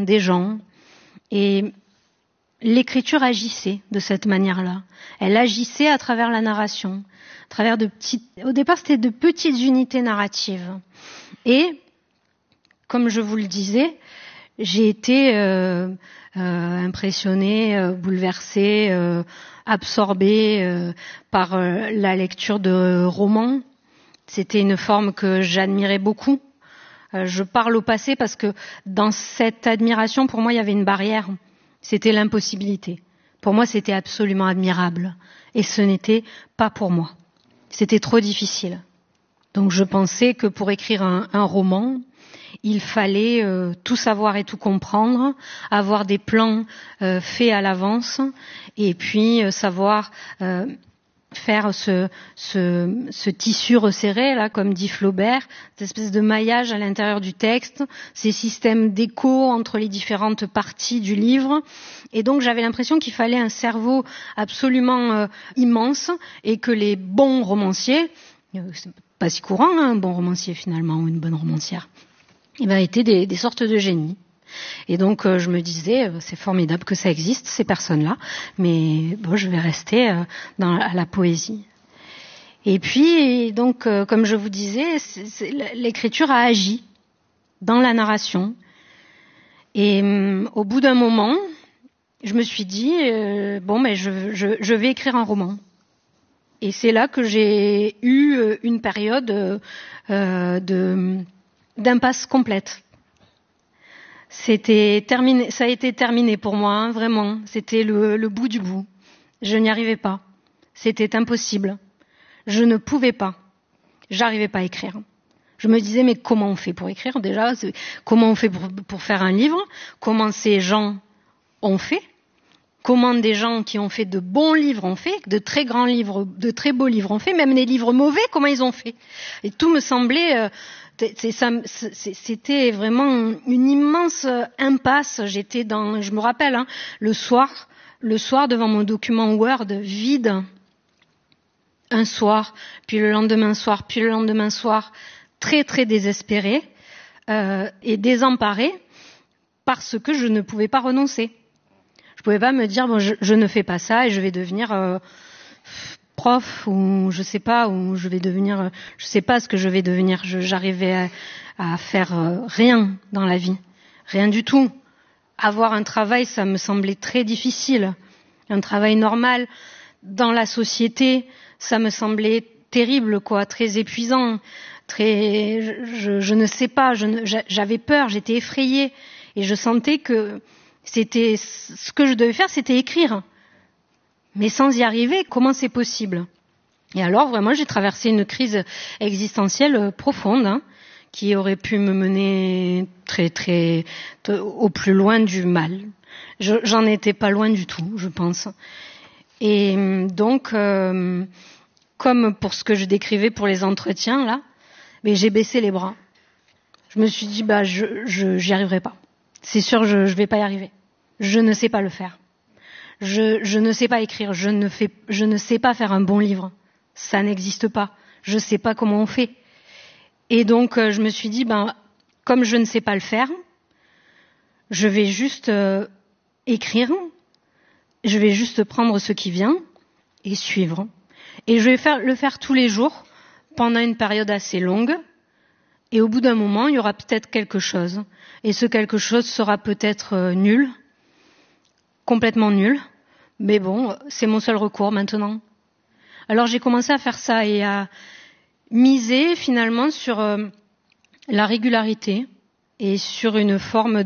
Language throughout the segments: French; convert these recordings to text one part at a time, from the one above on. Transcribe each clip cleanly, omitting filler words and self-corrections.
des gens. Et l'écriture agissait de cette manière-là. Elle agissait à travers la narration, à travers au départ, c'était de petites unités narratives. Et, comme je vous le disais, j'ai été impressionnée, bouleversée, absorbée par la lecture de romans. C'était une forme que j'admirais beaucoup. Je parle au passé parce que dans cette admiration, pour moi, il y avait une barrière. C'était l'impossibilité. Pour moi, c'était absolument admirable. Et ce n'était pas pour moi. C'était trop difficile. Donc je pensais que pour écrire un roman, il fallait tout savoir et tout comprendre, avoir des plans faits à l'avance, et puis savoir faire ce tissu resserré, là, comme dit Flaubert, cette espèce de maillage à l'intérieur du texte, ces systèmes d'écho entre les différentes parties du livre. Et donc j'avais l'impression qu'il fallait un cerveau absolument immense, et que les bons romanciers, c'est pas si courant, hein, un bon romancier finalement, ou une bonne romancière, étaient des sortes de génies. Et donc je me disais, c'est formidable que ça existe, ces personnes-là, mais bon, je vais rester à la poésie. Et puis, donc, comme je vous disais, l'écriture a agi dans la narration. Et au bout d'un moment, je me suis dit, je vais écrire un roman. Et c'est là que j'ai eu une période d'impasse complète. C'était terminé, ça a été terminé pour moi, hein, vraiment. C'était le bout du bout. Je n'y arrivais pas. C'était impossible. Je ne pouvais pas. J'arrivais pas à écrire. Je me disais, mais comment on fait pour écrire déjà? Comment on fait pour faire un livre? Comment ces gens ont fait? Comment des gens qui ont fait de bons livres ont fait, de très grands livres, de très beaux livres ont fait, même des livres mauvais, comment ils ont fait? Et tout me semblait... C'était vraiment une immense impasse. Je me rappelle, hein, le soir devant mon document Word vide, un soir, puis le lendemain soir, puis le lendemain soir, très très désespérée et désemparée parce que je ne pouvais pas renoncer. Je pouvais pas me dire bon, je ne fais pas ça et je vais devenir prof ou je sais pas, ou je vais devenir, je sais pas ce que je vais devenir. J'arrivais à faire rien dans la vie, rien du tout. Avoir un travail, ça me semblait très difficile. Un travail normal dans la société, ça me semblait terrible, quoi, très épuisant, je ne sais pas, j'avais peur, j'étais effrayée et je sentais que c'était ce que je devais faire, c'était écrire. Mais sans y arriver, comment c'est possible? Et alors, vraiment, j'ai traversé une crise existentielle profonde, hein, qui aurait pu me mener au plus loin du mal. J'en étais pas loin du tout, je pense. Et donc, comme pour ce que je décrivais pour les entretiens, là, mais j'ai baissé les bras. Je me suis dit, j'y arriverai pas. C'est sûr, je vais pas y arriver. Je ne sais pas le faire. Je ne sais pas écrire, je ne sais pas faire un bon livre. Ça n'existe pas. Je sais pas comment on fait. Et donc, je me suis dit, comme je ne sais pas le faire, je vais juste écrire, je vais juste prendre ce qui vient et suivre. Et je vais le faire tous les jours, pendant une période assez longue. Et au bout d'un moment, il y aura peut-être quelque chose. Et ce quelque chose sera peut-être nul, complètement nul, mais bon, c'est mon seul recours maintenant. Alors j'ai commencé à faire ça et à miser finalement sur la régularité et sur une forme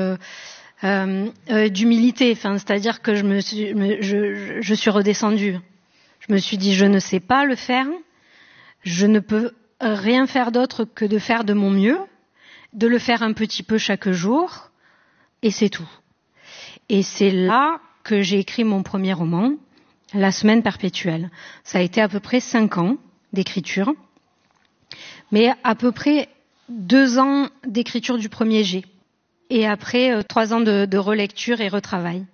d'humilité. Enfin, c'est-à-dire que je suis redescendue. Je me suis dit, je ne sais pas le faire, je ne peux rien faire d'autre que de faire de mon mieux, de le faire un petit peu chaque jour, et c'est tout. Et c'est là que j'ai écrit mon premier roman, La Semaine perpétuelle. Ça a été à peu près 5 ans d'écriture, mais à peu près 2 ans d'écriture du premier jet, et après 3 ans de relecture et retravail.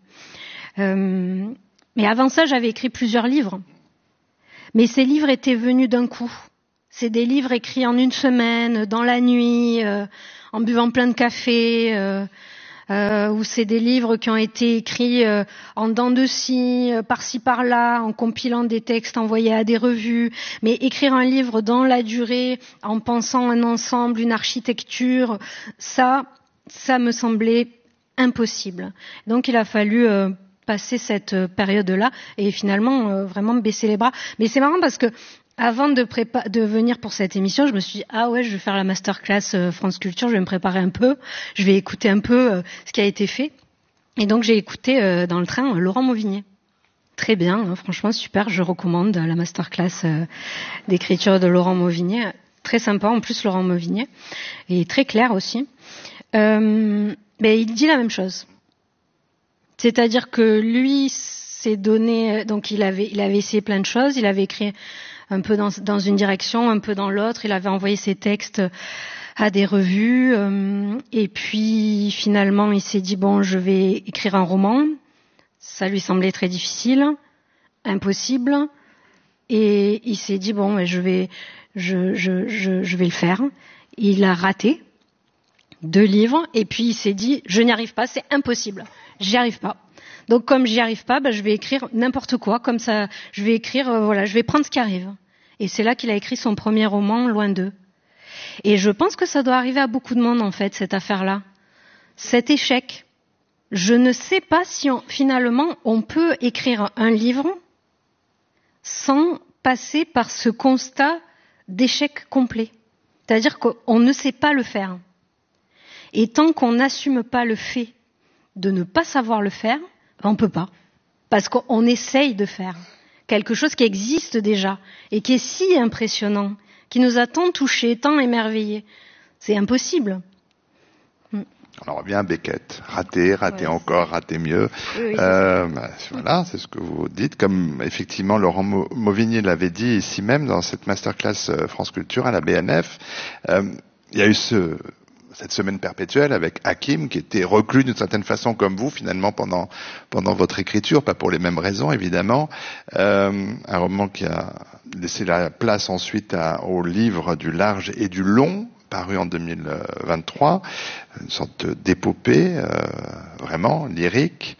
Mais avant ça, j'avais écrit plusieurs livres. Mais ces livres étaient venus d'un coup. C'est des livres écrits en une semaine, dans la nuit, en buvant plein de café, où c'est des livres qui ont été écrits en dents de scie, par-ci par-là, en compilant des textes envoyés à des revues. Mais écrire un livre dans la durée, en pensant un ensemble, une architecture, ça me semblait impossible. Donc il a fallu passer cette période-là et finalement vraiment baisser les bras. Mais c'est marrant parce que avant de venir pour cette émission, je me suis dit ah ouais, je vais faire la masterclass France Culture, je vais me préparer un peu, je vais écouter un peu ce qui a été fait. Et donc j'ai écouté dans le train Laurent Mauvigné. Très bien, hein, franchement super, je recommande la masterclass d'écriture de Laurent Mauvigné. Très sympa en plus Laurent Mauvigné et très clair aussi. Mais il dit la même chose. C'est-à-dire que lui s'est donné, donc il avait essayé plein de choses, il avait écrit un peu dans une direction, un peu dans l'autre, il avait envoyé ses textes à des revues, et puis finalement il s'est dit bon, je vais écrire un roman. Ça lui semblait très difficile, impossible, et il s'est dit bon, je vais le faire. Il a raté 2 livres, et puis il s'est dit je n'y arrive pas, c'est impossible, j'y arrive pas. Donc comme j'y arrive pas, je vais écrire n'importe quoi, comme ça, je vais écrire, je vais prendre ce qui arrive. Et c'est là qu'il a écrit son premier roman, Loin d'eux. Et je pense que ça doit arriver à beaucoup de monde en fait, cette affaire-là, cet échec. Je ne sais pas si finalement on peut écrire un livre sans passer par ce constat d'échec complet. C'est-à-dire qu'on ne sait pas le faire. Et tant qu'on n'assume pas le fait de ne pas savoir le faire, on ne peut pas. Parce qu'on essaye de faire quelque chose qui existe déjà et qui est si impressionnant, qui nous a tant touchés, tant émerveillés. C'est impossible. On en revient à Beckett. Rater, ouais, encore, rater mieux. Oui, voilà, c'est ce que vous dites. Comme effectivement Laurent Mauvigné l'avait dit ici même dans cette masterclass France Culture à la BNF, il y a eu cette semaine perpétuelle avec Hakim qui était reclus d'une certaine façon comme vous finalement pendant votre écriture, pas pour les mêmes raisons évidemment. Un roman qui a laissé la place ensuite au livre du large et du long, paru en 2023, une sorte d'épopée vraiment lyrique.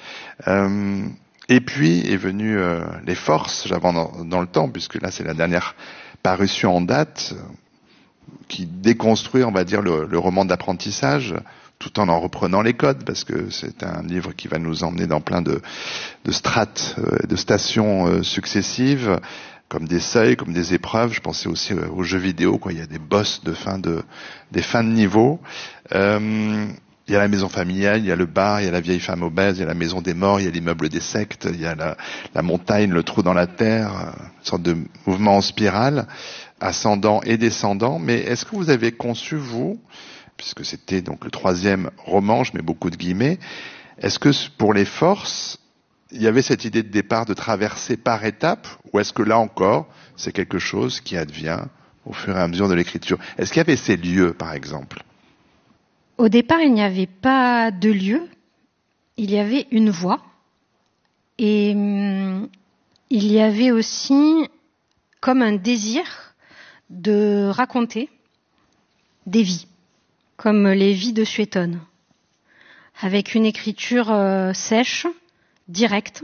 Et puis est venu Les Forces, j'avance dans le temps puisque là c'est la dernière parution en date, qui déconstruit, on va dire, le roman d'apprentissage, tout en reprenant les codes, parce que c'est un livre qui va nous emmener dans plein de strates, de stations successives, comme des seuils, comme des épreuves. Je pensais aussi aux jeux vidéo, quoi. Il y a des boss des fins de niveau. Il y a la maison familiale, il y a le bar, il y a la vieille femme obèse, il y a la maison des morts, il y a l'immeuble des sectes, il y a la montagne, le trou dans la terre, une sorte de mouvement en spirale, ascendant et descendant. Mais est-ce que vous avez conçu, vous, puisque c'était donc le 3e roman, je mets beaucoup de guillemets, est-ce que pour Les Forces, il y avait cette idée de départ de traverser par étapes, ou est-ce que là encore, c'est quelque chose qui advient au fur et à mesure de l'écriture? Est-ce qu'il y avait ces lieux, par exemple? Au départ, il n'y avait pas de lieu, il y avait une voix. Et il y avait aussi comme un désir de raconter des vies, comme les vies de Suétone, avec une écriture sèche, directe,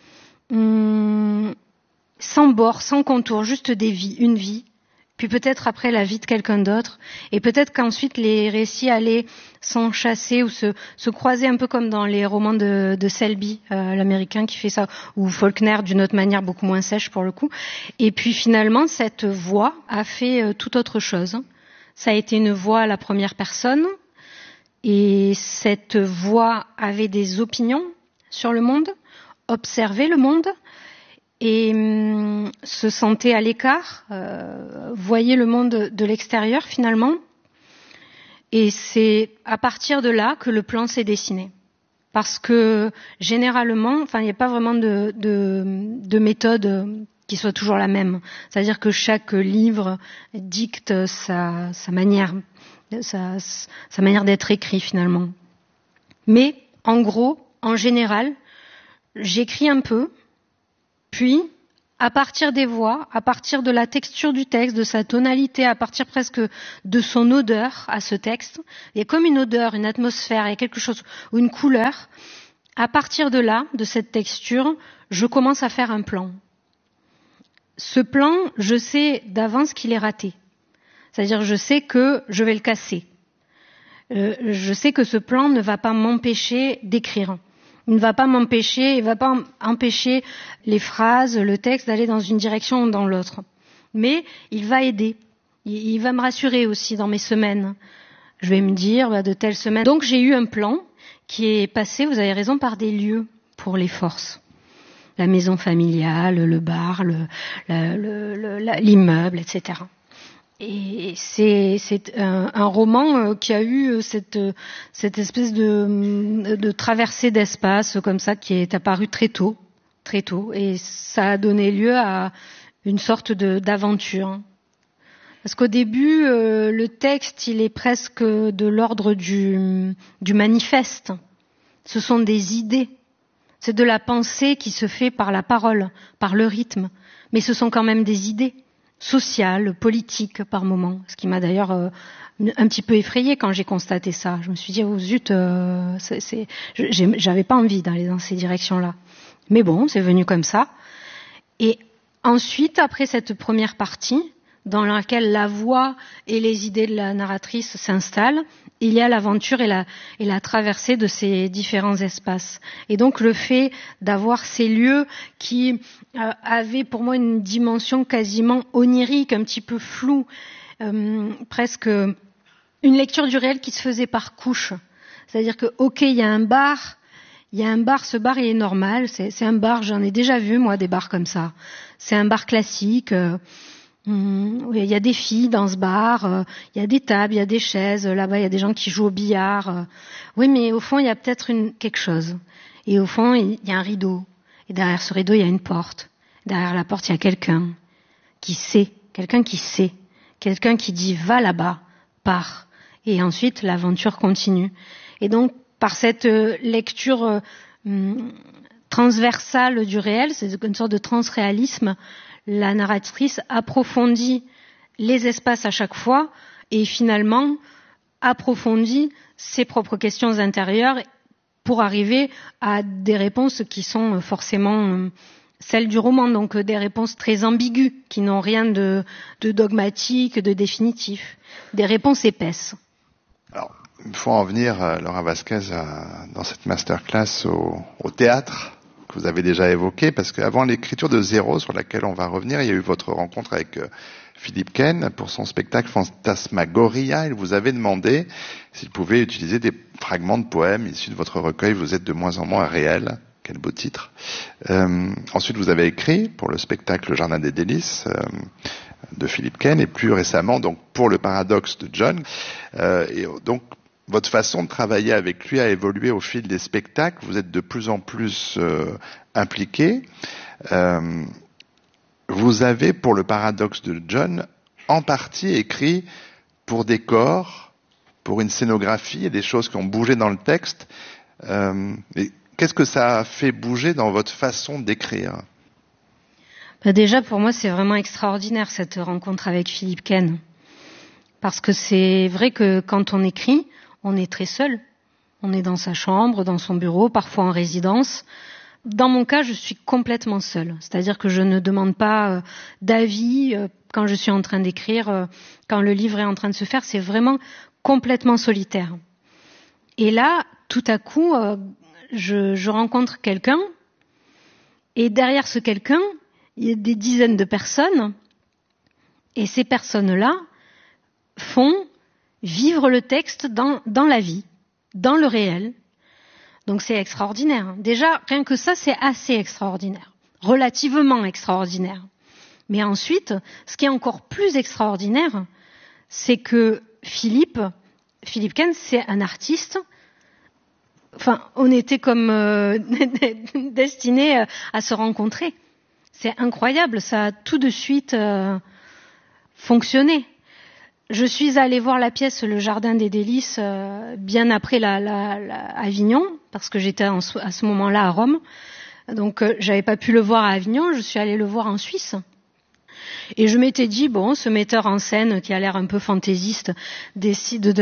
sans bord, sans contour, juste des vies, une vie, puis peut-être après la vie de quelqu'un d'autre, et peut-être qu'ensuite les récits allaient s'enchasser ou se croiser un peu comme dans les romans de Selby, l'américain qui fait ça, ou Faulkner d'une autre manière beaucoup moins sèche pour le coup. Et puis finalement, cette voix a fait tout autre chose. Ça a été une voix à la première personne, et cette voix avait des opinions sur le monde, observait le monde, et se sentait à l'écart, voyait le monde de l'extérieur finalement. Et c'est à partir de là que le plan s'est dessiné. Parce que généralement, il n'y a pas vraiment de méthode qui soit toujours la même. C'est-à-dire que chaque livre dicte sa manière d'être écrit finalement. Mais en gros, en général, j'écris un peu, puis à partir des voix, à partir de la texture du texte, de sa tonalité, à partir presque de son odeur à ce texte. Il y a comme une odeur, une atmosphère, il y a quelque chose, ou une couleur. À partir de là, de cette texture, je commence à faire un plan. Ce plan, je sais d'avance qu'il est raté. C'est-à-dire, je sais que je vais le casser. Je sais que ce plan ne va pas m'empêcher d'écrire. Il ne va pas m'empêcher, il ne va pas empêcher les phrases, le texte d'aller dans une direction ou dans l'autre. Mais il va aider. Il va me rassurer aussi dans mes semaines. Je vais me dire, de telle semaine. Donc j'ai eu un plan qui est passé, vous avez raison, par des lieux pour les forces. La maison familiale, le bar, l'immeuble, etc. Et c'est un roman qui a eu cette espèce de traversée d'espace comme ça qui est apparue très tôt, et ça a donné lieu à une sorte d'aventure. Parce qu'au début, le texte, il est presque de l'ordre du manifeste. Ce sont des idées. C'est de la pensée qui se fait par la parole, par le rythme. Mais ce sont quand même des idées sociales, politiques par moments. Ce qui m'a d'ailleurs un petit peu effrayée quand j'ai constaté ça. Je me suis dit, oh zut, j'avais pas envie d'aller dans ces directions-là. Mais bon, c'est venu comme ça. Et ensuite, après cette première partie, dans laquelle la voix et les idées de la narratrice s'installent, il y a l'aventure et la traversée de ces différents espaces. Et donc le fait d'avoir ces lieux qui avaient pour moi une dimension quasiment onirique, un petit peu floue, presque une lecture du réel qui se faisait par couches. C'est-à-dire que, ok, il y a un bar, ce bar il est normal, c'est un bar, j'en ai déjà vu moi des bars comme ça. C'est un bar classique. Il y a des filles dans ce bar, il y a des tables, il y a des chaises, là-bas il y a des gens qui jouent au billard. Oui, mais au fond il y a peut-être quelque chose. Et au fond il y a un rideau. Et derrière ce rideau il y a une porte. Derrière la porte il y a quelqu'un qui sait, quelqu'un qui dit va là-bas, pars. Et ensuite l'aventure continue. Et donc par cette lecture transversale du réel, c'est une sorte de transréalisme, la narratrice approfondit les espaces à chaque fois et finalement approfondit ses propres questions intérieures pour arriver à des réponses qui sont forcément celles du roman, donc des réponses très ambiguës, qui n'ont rien de dogmatique, de définitif, des réponses épaisses. Alors, il faut en venir, Laura Vasquez, dans cette masterclass au théâtre que vous avez déjà évoqué, parce qu'avant l'écriture de Zéro, sur laquelle on va revenir, il y a eu votre rencontre avec Philippe Ken pour son spectacle Fantasmagoria. Il vous avait demandé s'il pouvait utiliser des fragments de poèmes issus de votre recueil Vous êtes de moins en moins réel. Quel beau titre. Ensuite, vous avez écrit pour le spectacle Le Jardin des Délices de Philippe Ken, et plus récemment donc pour Le Paradoxe de John. Et donc votre façon de travailler avec lui a évolué au fil des spectacles. Vous êtes de plus en plus impliqué. Vous avez, pour Le Paradoxe de John, en partie écrit pour des corps, pour une scénographie et des choses qui ont bougé dans le texte. Et qu'est-ce que ça a fait bouger dans votre façon d'écrire ? Déjà, pour moi, c'est vraiment extraordinaire cette rencontre avec Philippe Ken. Parce que c'est vrai que quand on écrit, on est très seul. On est dans sa chambre, dans son bureau, parfois en résidence. Dans mon cas, je suis complètement seule. C'est-à-dire que je ne demande pas d'avis quand je suis en train d'écrire, quand le livre est en train de se faire. C'est vraiment complètement solitaire. Et là, tout à coup, je rencontre quelqu'un. Et derrière ce quelqu'un, il y a des dizaines de personnes. Et ces personnes-là font vivre le texte dans la vie, dans le réel. Donc c'est extraordinaire. Déjà, rien que ça, c'est assez extraordinaire. Relativement extraordinaire. Mais ensuite, ce qui est encore plus extraordinaire, c'est que Philippe Ken, c'est un artiste. Enfin, on était comme destinés à se rencontrer. C'est incroyable, ça a tout de suite fonctionné. Je suis allée voir la pièce Le Jardin des Délices bien après Avignon, parce que j'étais à ce moment-là à Rome. Donc j'avais pas pu le voir à Avignon, je suis allée le voir en Suisse. Et je m'étais dit, bon, ce metteur en scène qui a l'air un peu fantaisiste décide de